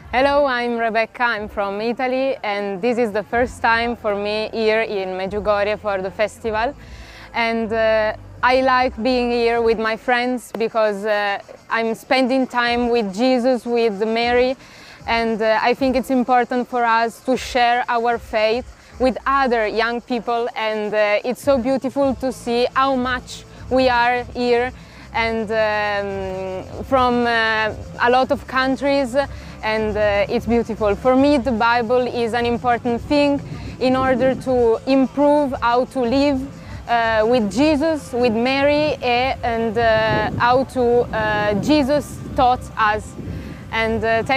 Hello, I'm Rebecca, I'm from Italy, and this is the first time for me here in Medjugorje for the festival. And I like being here with my friends because I'm spending time with Jesus, with Mary, and I think it's important for us to share our faith with other young people, and it's so beautiful to see how much we are here and from a lot of countries, and it's beautiful. For me, the Bible is an important thing in order to improve how to live with Jesus, with Mary, and how to Jesus taught us. And